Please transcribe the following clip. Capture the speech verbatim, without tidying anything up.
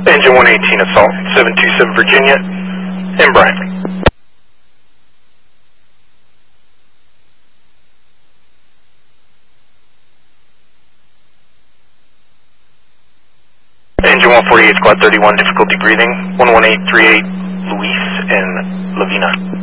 Engine one eighteen Assault, seven two seven Virginia, in Bryant. Engine one forty-eight Squad thirty-one, difficulty breathing, one one eight three eight Luis and Lavina.